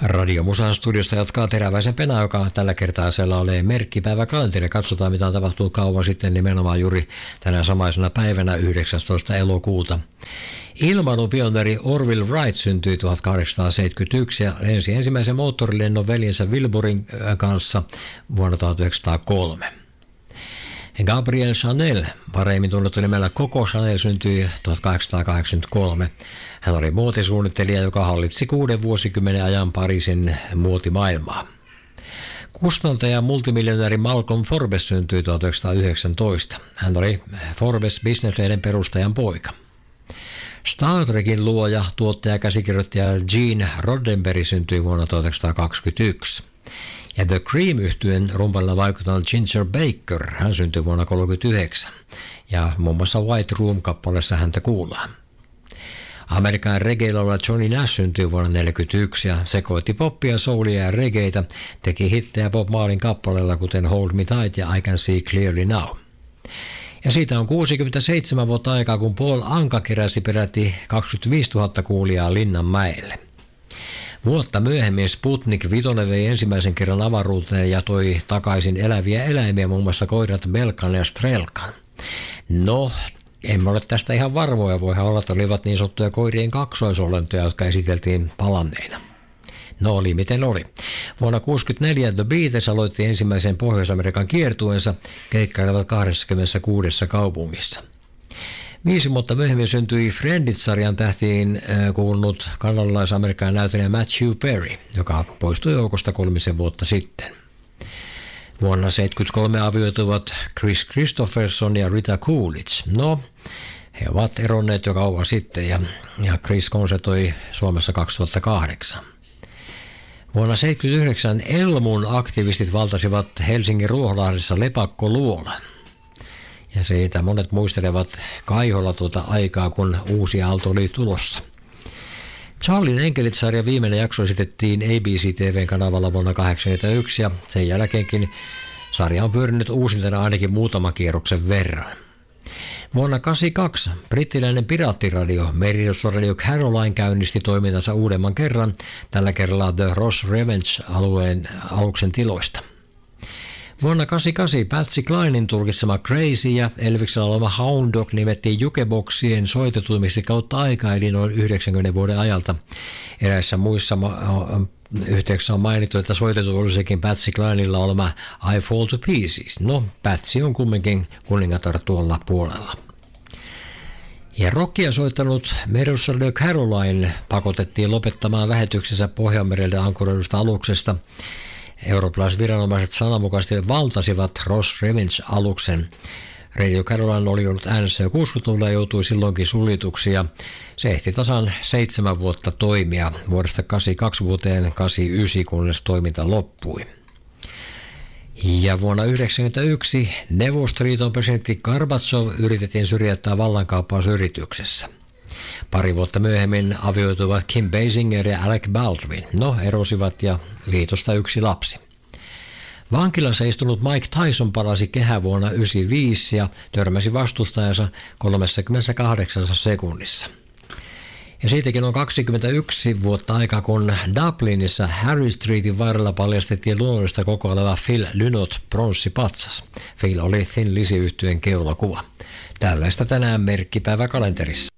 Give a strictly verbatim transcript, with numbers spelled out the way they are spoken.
Radio Musan studiosta jatkaa Teräväisen Pena, joka tällä kertaa selailee merkkipäivä kalenteri. Katsotaan, mitä on tapahtunut kauan sitten, nimenomaan juuri tänä samaisena päivänä yhdeksästoista elokuuta. Ilmailupioneeri Orville Wright syntyi tuhatkahdeksansataaseitsemänkymmentäyksi ja lensi ensimmäisen moottorilennon veljensä Wilburin kanssa vuonna tuhatyhdeksänsataakolme. Gabrielle Chanel, paremmin tunnettu nimellä Coco Chanel, syntyi tuhatkahdeksansataakahdeksankymmentäkolme. Hän oli muotisuunnittelija, joka hallitsi kuuden vuosikymmenen ajan Pariisin muotimaailmaa. Kustantaja ja multimiljonääri Malcolm Forbes syntyi tuhatyhdeksänsataayhdeksäntoista. Hän oli Forbes Businesslehden perustajan poika. Star Trekin luoja, tuottaja ja käsikirjoittaja Gene Roddenberry syntyi vuonna tuhatyhdeksänsataakaksikymmentäyksi. Ja The Cream-yhtyeen rumpalilla vaikuttanut Ginger Baker, hän syntyi vuonna tuhatyhdeksänsataakolmekymmentäyhdeksän. Ja muun muassa White Room-kappaleessa häntä kuullaan. Amerikan reggae-laulaja Johnny Nash syntyi vuonna tuhatyhdeksänsataaneljäkymmentäyksi ja sekoitti poppia, soulia ja reggaeitä, teki hittejä Bob Marleyn kappaleilla kuten Hold Me Tight ja I Can See Clearly Now. Ja siitä on kuusikymmentäseitsemän vuotta aikaa, kun Paul Anka keräsi peräti kaksikymmentäviisituhatta kuulijaa Linnanmäelle. Vuotta myöhemmin Sputnik viisi vei ensimmäisen kerran avaruuteen ja toi takaisin eläviä eläimiä, muun muassa koirat Belkan ja Strelkan. No, emme ole tästä ihan varmoja, voihan olla, että olivat niin sanottuja koirien kaksoisolentoja, jotka esiteltiin palanneina. No oli miten oli. Vuonna tuhatyhdeksänsataakuusikymmentäneljä The Beatles aloitti ensimmäisen Pohjois-Amerikan kiertueensa, keikkailevat kaksikymmentäkuusi kaupungissa. Viisi vuotta myöhemmin syntyi Friendit-sarjan tähtiin kuulunut kanadalais-amerikkalainen näyttelijä Matthew Perry, joka poistui joukosta kolmisen vuotta sitten. Vuonna tuhatyhdeksänsataaseitsemänkymmentäkolme avioituvat Chris Christopherson ja Rita Coolidge. No, he ovat eronneet jo kauan sitten ja, ja Chris konsertoi Suomessa kaksituhattakahdeksan. Vuonna tuhatyhdeksänsataaseitsemänkymmentäyhdeksän Elmun aktivistit valtasivat Helsingin Ruoholahdessa lepakkoluolan. Ja siitä monet muistelevat kaiholla tuota aikaa, kun uusi aalto oli tulossa. Charlien enkelit-sarjan viimeinen jakso esitettiin A B C T V:n kanavalla vuonna tuhatyhdeksänsataakahdeksankymmentäyksi ja sen jälkeenkin sarja on pyörinyt uusintana ainakin muutaman kierroksen verran. Vuonna tuhatyhdeksänsataakahdeksankymmentäkaksi brittiläinen piraattiradio Merirosvoradio Caroline käynnisti toimintansa uudemman kerran, tällä kerralla The Ross Revenge-alueen aluksen tiloista. Vuonna tuhatyhdeksänsataakahdeksankymmentäkahdeksan Patsy Clinen tulkitsema Crazy ja Elviksellä oleva Hound Dog nimettiin jukeboxien soitetuimmiksi kautta aikaa, eli noin yhdeksänkymmenen vuoden ajalta. Eräissä muissa ma- yhteyksissä on mainittu, että soitettu olisikin Patsy Clinella olema I Fall to Pieces. No, Patsy on kumminkin kuningatar tuolla puolella. Ja rockia soittanut Merirosvoradio Caroline pakotettiin lopettamaan lähetyksensä Pohjanmerelle ankkuroidusta aluksesta. Eurooppalaiset viranomaiset sananmukaisesti valtasivat Ross Revenge-aluksen. Radio Caroline oli ollut äänessä jo kuusikymmentäluvulla ja joutui silloinkin suljetuksi ja se ehti tasan seitsemän vuotta toimia vuodesta kahdeksankymmentäkaksi vuoteen kahdeksankymmentäyhdeksän, kunnes toiminta loppui. Ja vuonna tuhatyhdeksänsataayhdeksänkymmentäyksi Neuvostoliiton presidentti Gorbatsov yritettiin syrjäyttää vallankaappausyrityksessä. Pari vuotta myöhemmin avioituvat Kim Basinger ja Alec Baldwin. No, erosivat ja liitosta yksi lapsi. Vankilassa istunut Mike Tyson palasi kehävuonna yhdeksänkymmentäviisi ja törmäsi vastustajansa kolmekymmentäkahdeksan sekunnissa. Ja siitäkin on kaksikymmentäyksi vuotta aikaa, kun Dublinissa Harry Streetin varrella paljastettiin luonnollista kokoileva Phil Lynott pronssipatsas. Phil oli Thin Lizzy -yhtyeen keulakuva. Tällaista tänään merkkipäivä kalenterissa.